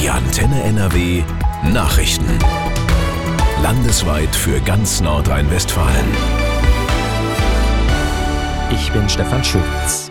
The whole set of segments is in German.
Die Antenne NRW Nachrichten. Landesweit für ganz Nordrhein-Westfalen. Ich bin Stefan Schulz.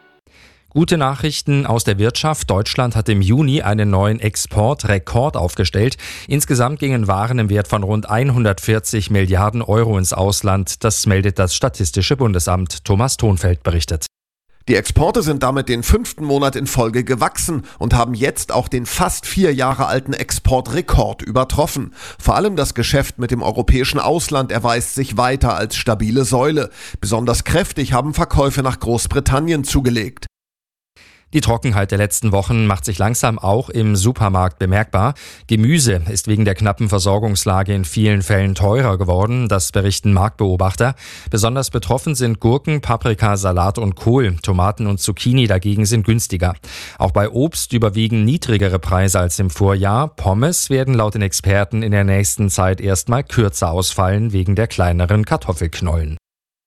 Gute Nachrichten aus der Wirtschaft. Deutschland hat im Juni einen neuen Exportrekord aufgestellt. Insgesamt gingen Waren im Wert von rund 140 Milliarden Euro ins Ausland. Das meldet das Statistische Bundesamt. Thomas Thonfeld berichtet. Die Exporte sind damit den 5. Monat in Folge gewachsen und haben jetzt auch den fast 4 Jahre alten Exportrekord übertroffen. Vor allem das Geschäft mit dem europäischen Ausland erweist sich weiter als stabile Säule. Besonders kräftig haben Verkäufe nach Großbritannien zugelegt. Die Trockenheit der letzten Wochen macht sich langsam auch im Supermarkt bemerkbar. Gemüse ist wegen der knappen Versorgungslage in vielen Fällen teurer geworden, das berichten Marktbeobachter. Besonders betroffen sind Gurken, Paprika, Salat und Kohl. Tomaten und Zucchini dagegen sind günstiger. Auch bei Obst überwiegen niedrigere Preise als im Vorjahr. Pommes werden laut den Experten in der nächsten Zeit erstmal kürzer ausfallen wegen der kleineren Kartoffelknollen.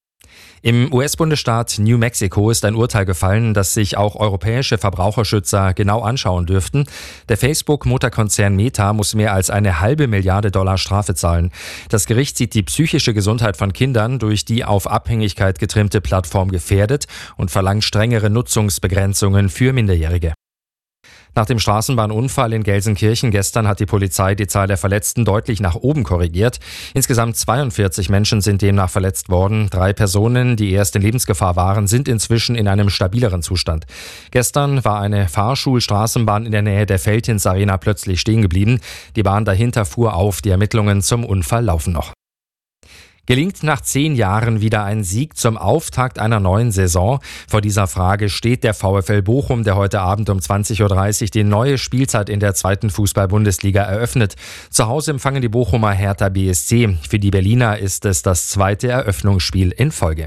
Im US-Bundesstaat New Mexico ist ein Urteil gefallen, das sich auch europäische Verbraucherschützer genau anschauen dürften. Der Facebook-Mutterkonzern Meta muss mehr als $1,5 Milliarden Strafe zahlen. Das Gericht sieht die psychische Gesundheit von Kindern durch die auf Abhängigkeit getrimmte Plattform gefährdet und verlangt strengere Nutzungsbegrenzungen für Minderjährige. Nach dem Straßenbahnunfall in Gelsenkirchen gestern hat die Polizei die Zahl der Verletzten deutlich nach oben korrigiert. Insgesamt 42 Menschen sind demnach verletzt worden. 3 Personen, die erst in Lebensgefahr waren, sind inzwischen in einem stabileren Zustand. Gestern war eine Fahrschulstraßenbahn in der Nähe der Veltins Arena plötzlich stehen geblieben. Die Bahn dahinter fuhr auf. Die Ermittlungen zum Unfall laufen noch. Gelingt nach 10 Jahren wieder ein Sieg zum Auftakt einer neuen Saison? Vor dieser Frage steht der VfL Bochum, der heute Abend um 20.30 Uhr die neue Spielzeit in der 2. Fußball-Bundesliga eröffnet. Zu Hause empfangen die Bochumer Hertha BSC. Für die Berliner ist es das 2. Eröffnungsspiel in Folge.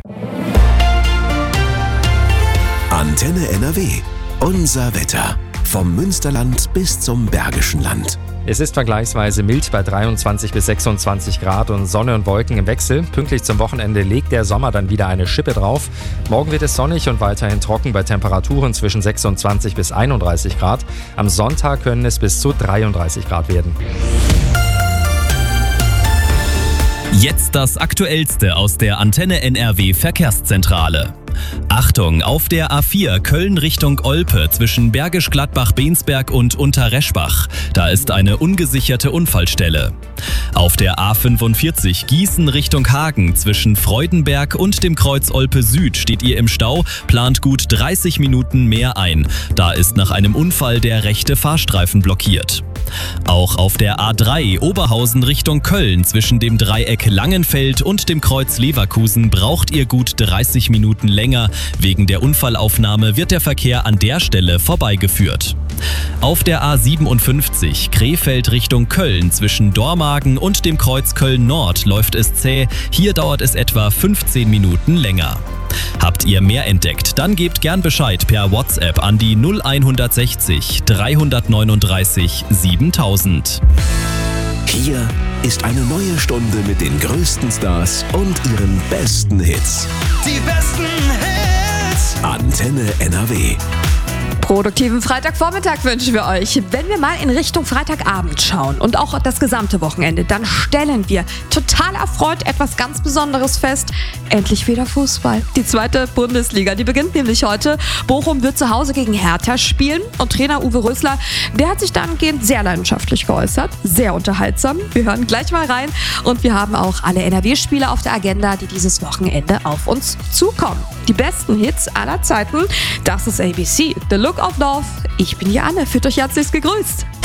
Antenne NRW. Unser Wetter. Vom Münsterland bis zum Bergischen Land. Es ist vergleichsweise mild bei 23 bis 26 Grad und Sonne und Wolken im Wechsel. Pünktlich zum Wochenende legt der Sommer dann wieder eine Schippe drauf. Morgen wird es sonnig und weiterhin trocken bei Temperaturen zwischen 26 bis 31 Grad. Am Sonntag können es bis zu 33 Grad werden. Jetzt das Aktuellste aus der Antenne NRW Verkehrszentrale. Achtung, auf der A4 Köln Richtung Olpe zwischen Bergisch Gladbach-Bensberg und Unterreschbach. Da ist eine ungesicherte Unfallstelle. Auf der A45 Gießen Richtung Hagen zwischen Freudenberg und dem Kreuz Olpe Süd steht ihr im Stau, plant gut 30 Minuten mehr ein. Da ist nach einem Unfall der rechte Fahrstreifen blockiert. Auch auf der A3 Oberhausen Richtung Köln zwischen dem Dreieck Langenfeld und dem Kreuz Leverkusen braucht ihr gut 30 Minuten länger. Wegen der Unfallaufnahme wird der Verkehr an der Stelle vorbeigeführt. Auf der A57 Krefeld Richtung Köln zwischen Dormagen und dem Kreuz Köln Nord läuft es zäh. Hier dauert es etwa 15 Minuten länger. Habt ihr mehr entdeckt? Dann gebt gern Bescheid per WhatsApp an die 0160 339 7000. Hier ist eine neue Stunde mit den größten Stars und ihren besten Hits. Die besten Hits. Antenne NRW. Produktiven Freitagvormittag wünschen wir euch. Wenn wir mal in Richtung Freitagabend schauen und auch das gesamte Wochenende, dann stellen wir total erfreut etwas ganz Besonderes fest. Endlich wieder Fußball. Die 2. Bundesliga, die beginnt nämlich heute. Bochum wird zu Hause gegen Hertha spielen und Trainer Uwe Rösler, der hat sich dahingehend sehr leidenschaftlich geäußert. Sehr unterhaltsam. Wir hören gleich mal rein und wir haben auch alle NRW-Spiele auf der Agenda, die dieses Wochenende auf uns zukommen. Die besten Hits aller Zeiten, das ist ABC, The Look of Love. Ich bin Anne, fühlt euch herzlichst gegrüßt.